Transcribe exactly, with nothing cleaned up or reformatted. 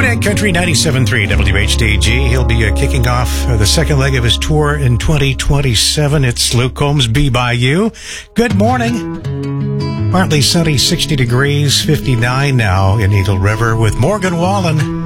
Kodiak Country ninety-seven point three W H D G. He'll be uh, kicking off uh, the second leg of his tour in twenty twenty-seven. It's Luke Combs, Be By You. Good morning. Partly sunny, sixty degrees, fifty-nine now in Eagle River with Morgan Wallen.